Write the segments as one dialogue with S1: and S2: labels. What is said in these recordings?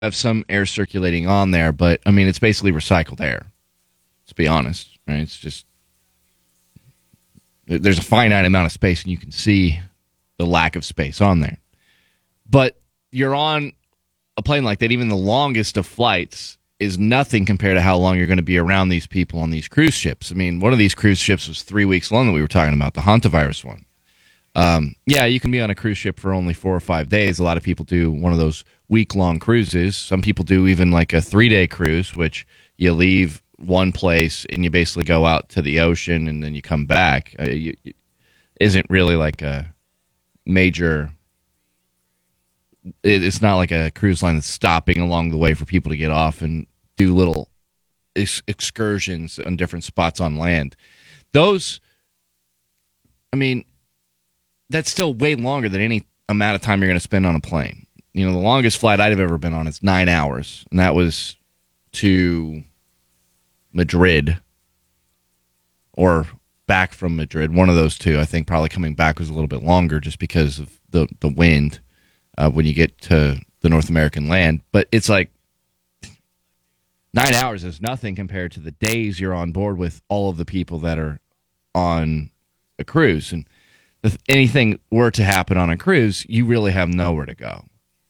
S1: have some air circulating on there, but I mean, it's basically recycled air. Let's be honest, right? It's just there's a finite amount of space, and you can see the lack of space on there. But you're on a plane like that, even the longest of flights is nothing compared to how long you're going to be around these people on these cruise ships. I mean, one of these cruise ships was 3 weeks long that we were talking about, the hantavirus one. Yeah, you can be on a cruise ship for only 4 or 5 days. A lot of people do one of those week-long cruises. Some people do even like a 3-day cruise, which you leave one place and you basically go out to the ocean and then you come back. It isn't really like a major... It's not like a cruise line that's stopping along the way for people to get off and do little excursions on different spots on land. Those, I mean, that's still way longer than any amount of time you're going to spend on a plane. You know, the longest flight I've ever been on is 9 hours, and that was to Madrid or back from Madrid. One of those two. I think probably coming back was a little bit longer just because of the wind when you get to the North American land. But it's like 9 hours is nothing compared to the days you're on board with all of the people that are on a cruise. And if anything were to happen on a cruise, you really have nowhere to go.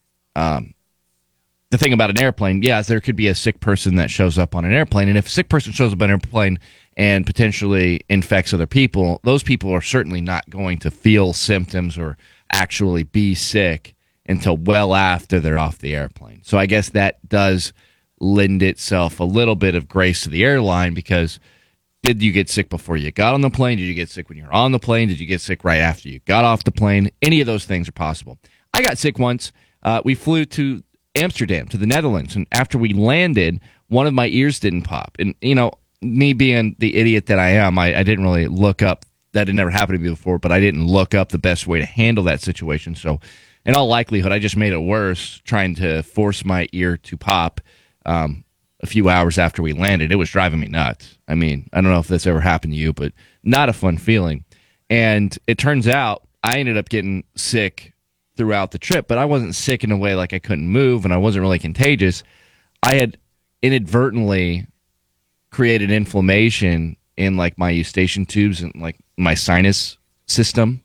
S1: The thing about an airplane, yes, there could be a sick person that shows up on an airplane. And if a sick person shows up on an airplane and potentially infects other people, those people are certainly not going to feel symptoms or actually be sick until well after they're off the airplane. So I guess that does lend itself a little bit of grace to the airline, because did you get sick before you got on the plane? Did you get sick when you were on the plane? Did you get sick right after you got off the plane? Any of those things are possible. I got sick once. We flew to Amsterdam, to the Netherlands, and after we landed, one of my ears didn't pop. And, you know, me being the idiot that I am, I didn't really look up. That had never happened to me before, but I didn't look up the best way to handle that situation. So in all likelihood, I just made it worse trying to force my ear to pop a few hours after we landed. It was driving me nuts. I mean, I don't know if this ever happened to you, but not a fun feeling. And it turns out I ended up getting sick throughout the trip, but I wasn't sick in a way like I couldn't move and I wasn't really contagious. I had inadvertently created inflammation in like my eustachian tubes and like my sinus system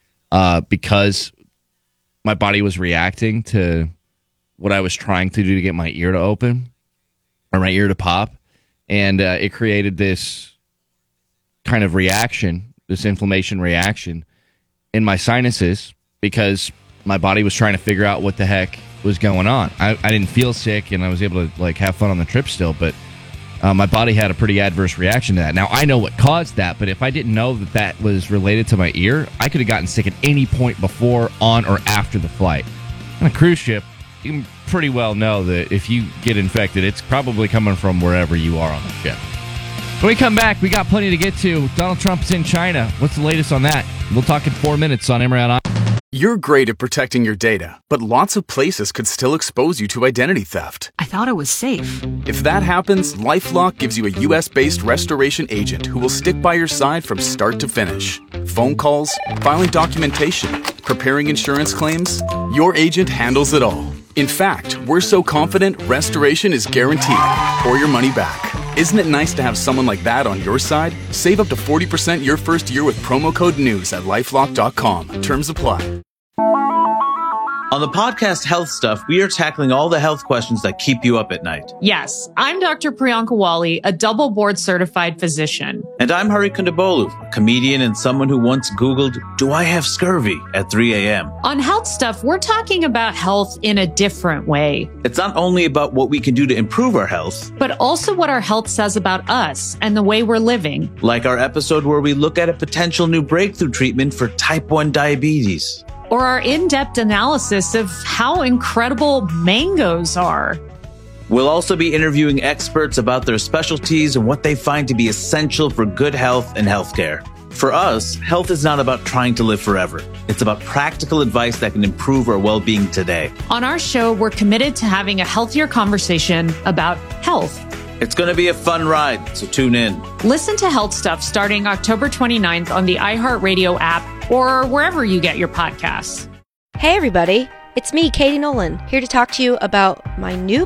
S1: because my body was reacting to what I was trying to do to get my ear to open or my ear to pop. And it created this kind of reaction, this inflammation reaction in my sinuses because my body was trying to figure out what the heck was going on. I didn't feel sick and I was able to like have fun on the trip still, but my body had a pretty adverse reaction to that. Now, I know what caused that, but if I didn't know that that was related to my ear, I could have gotten sick at any point before, on, or after the flight. On a cruise ship, you can pretty well know that if you get infected, it's probably coming from wherever you are on the ship. When we come back, we got plenty to get to. Donald Trump's in China. What's the latest on that? We'll talk in 4 minutes on Imran.
S2: You're great at protecting your data, but lots of places could still expose you to identity theft.
S3: I thought it was safe.
S2: If that happens, LifeLock gives you a U.S.-based restoration agent who will stick by your side from start to finish. Phone calls, filing documentation, preparing insurance claims, your agent handles it all. In fact, we're so confident restoration is guaranteed or your money back. Isn't it nice to have someone like that on your side? Save up to 40% your first year with promo code NEWS at LifeLock.com. Terms apply.
S4: On the podcast Health Stuff, we are tackling all the health questions that keep you up at night.
S5: Yes, I'm Dr. Priyanka Wali, a double board certified physician.
S4: And I'm Hari Kondabolu, a comedian and someone who once Googled, "Do I have scurvy?" at 3 a.m.
S5: On Health Stuff, we're talking about health in a different way.
S4: It's not only about what we can do to improve our health,
S5: but also what our health says about us and the way we're living.
S4: Like our episode where we look at a potential new breakthrough treatment for type 1 diabetes.
S5: Or our in-depth analysis of how incredible mangoes are.
S4: We'll also be interviewing experts about their specialties and what they find to be essential for good health and healthcare. For us, health is not about trying to live forever. It's about practical advice that can improve our well-being today.
S5: On our show, we're committed to having a healthier conversation about health.
S4: It's going to be a fun ride, so tune in.
S5: Listen to Health Stuff starting October 29th on the iHeartRadio app or wherever you get your podcasts.
S6: Hey, everybody.
S3: It's me, Katie Nolan, here to talk to you about my new